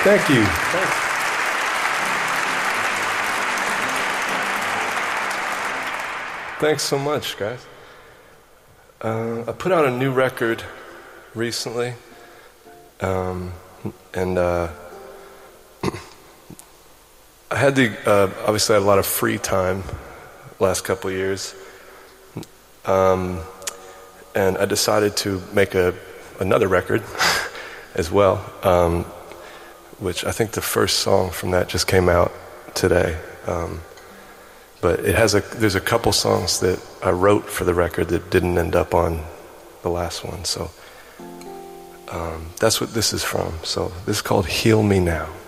Thank you. Thanks. Thanks so much, guys. I put out a new record recently, and I had obviously I had a lot of free time last couple of years, and I decided to make another record as well, which I think the first song from that just came out today. But there's a couple songs that I wrote for the record that didn't end up on the last one, so that's what this is from. So this is called Heal Me Now.